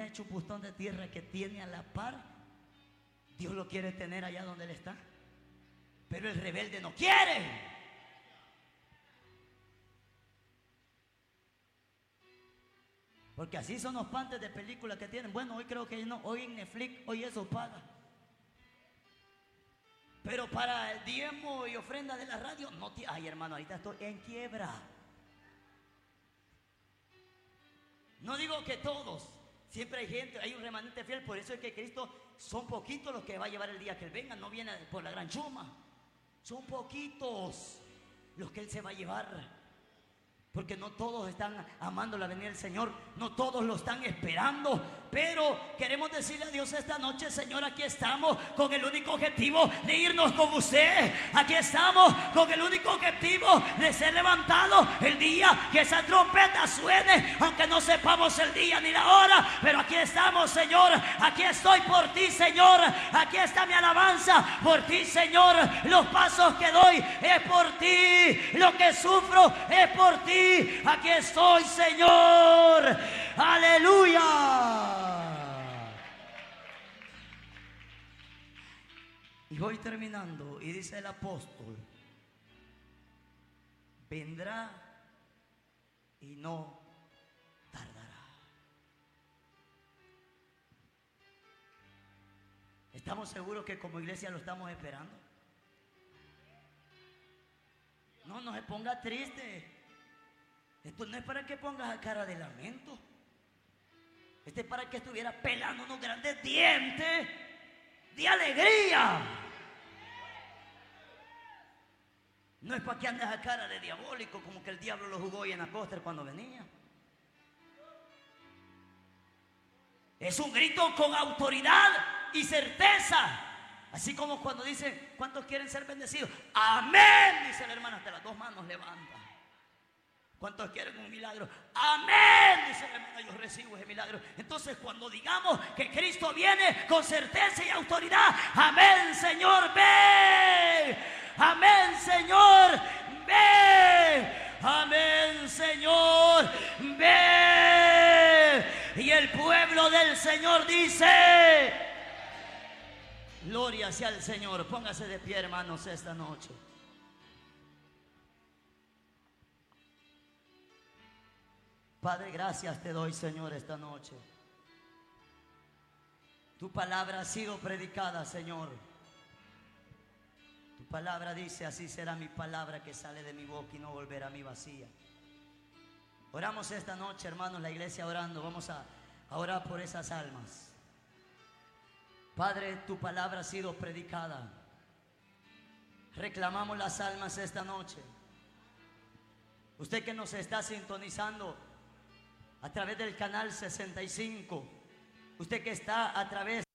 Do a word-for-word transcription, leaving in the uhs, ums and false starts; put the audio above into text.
primer chupustón de tierra que tiene a la par, Dios lo quiere tener allá donde Él está. Pero el rebelde no quiere. Porque así son los pantes de película que tienen. Bueno, hoy creo que no, hoy en Netflix, hoy eso paga. Pero para el diezmo y ofrenda de la radio, no tiene. Ay, hermano, ahorita estoy en quiebra. No digo que todos, siempre hay gente, hay un remanente fiel. Por eso es que Cristo, son poquitos los que va a llevar el día que Él venga. No viene por la gran chuma. Son poquitos los que Él se va a llevar. Porque no todos están amando la venida del Señor, no todos lo están esperando. Pero queremos decirle a Dios esta noche: Señor, aquí estamos con el único objetivo de irnos con usted. Aquí estamos con el único objetivo de ser levantados el día que esa trompeta suene, aunque no sepamos el día ni la hora. Pero aquí estamos, Señor. Aquí estoy por ti, Señor. Aquí está mi alabanza por ti, Señor. Los pasos que doy es por ti. Lo que sufro es por ti. Aquí estoy, Señor. Aleluya. Y voy terminando. Y dice el apóstol: vendrá y no tardará. ¿Estamos seguros que como iglesia lo estamos esperando? No, no se ponga triste. Esto no es para que pongas cara de lamento. Este es para que estuviera pelando unos grandes dientes de alegría. No es para que andes a cara de diabólico, como que el diablo lo jugó hoy en la costa cuando venía. Es un grito con autoridad y certeza. Así como cuando dicen: ¿cuántos quieren ser bendecidos? Amén, dice la hermana, hasta las dos manos levanta. ¿Cuántos quieren un milagro? Amén, dice la hermana, yo recibo ese milagro. Entonces, cuando digamos que Cristo viene con certeza y autoridad: amén, Señor, ven. Amén, Señor, ven. Amén, Señor, ven. Y el pueblo del Señor dice: gloria sea al Señor. Póngase de pie, hermanos, esta noche. Padre, gracias te doy, Señor, esta noche. Tu palabra ha sido predicada, Señor. Tu palabra dice: así será mi palabra que sale de mi boca y no volverá a mí vacía. Oramos esta noche, hermanos, la iglesia orando. Vamos a, a orar por esas almas. Padre, tu palabra ha sido predicada. Reclamamos las almas esta noche. Usted que nos está sintonizando a través del canal sesenta y cinco, usted que está a través